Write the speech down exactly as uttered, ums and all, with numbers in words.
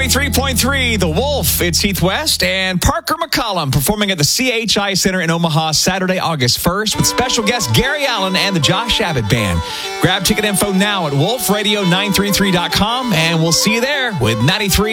ninety-three point three, The Wolf. It's Heath West and Parker McCollum performing at the C H I Center in Omaha Saturday, August first with special guest Gary Allen and the Josh Abbott Band. Grab ticket info now at wolf radio nine three three dot com and we'll see you there with ninety-three